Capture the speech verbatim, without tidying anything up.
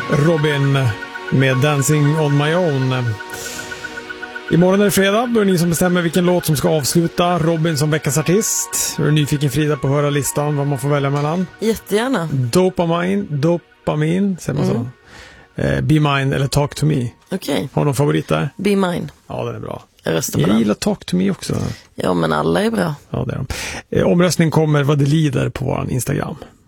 Robin med Dancing on my own. Imorgon är det fredag, då är det ni som bestämmer vilken låt som ska avsluta. Robin som veckans artist. Är du nyfiken, Frida, på att höra listan, vad man får välja mellan? Jättegärna. Dopamin, dopamin, säger man mm. så. Eh, Be Mine eller Talk to Me. Okej. Okay. Har du någon favorit där? Be Mine. Ja, den är bra. Jag röstar på Jag den. gillar Talk to Me också. Ja, men alla är bra. Ja, det är de. Eh, omröstning kommer vad det lider på vår Instagram.